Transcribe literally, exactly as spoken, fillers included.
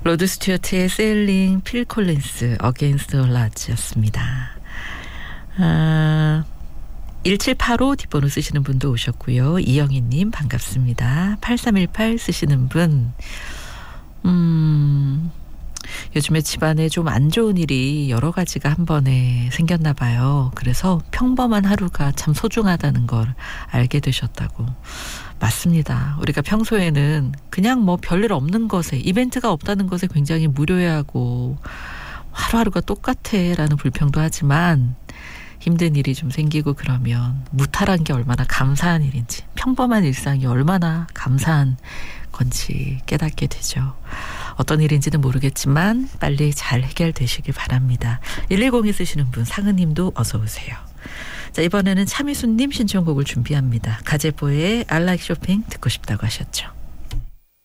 로드 스튜어트의 세일링, 필 콜린스, 어게인스트 올 odds였습니다. 아, 일칠팔오 뒷번호 쓰시는 분도 오셨고요. 이영희님 반갑습니다. 팔삼일팔 쓰시는 분, 음, 요즘에 집안에 좀 안 좋은 일이 여러 가지가 한 번에 생겼나 봐요. 그래서 평범한 하루가 참 소중하다는 걸 알게 되셨다고. 맞습니다. 우리가 평소에는 그냥 뭐 별일 없는 것에, 이벤트가 없다는 것에 굉장히 무료해하고 하루하루가 똑같아 라는 불평도 하지만, 힘든 일이 좀 생기고 그러면 무탈한 게 얼마나 감사한 일인지, 평범한 일상이 얼마나 감사한 건지 깨닫게 되죠. 어떤 일인지는 모르겠지만 빨리 잘 해결되시길 바랍니다. 일일공이 쓰시는 분, 상은님도 어서 오세요. 자, 이번에는 차미수님 신청곡을 준비합니다. 가제보의 I like shopping 듣고 싶다고 하셨죠.